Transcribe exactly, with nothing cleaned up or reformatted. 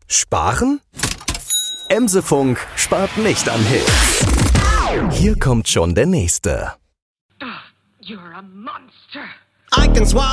Sparen? Emsefunk spart nicht an Hits. Hier kommt schon der nächste. You're a monster. I can swallow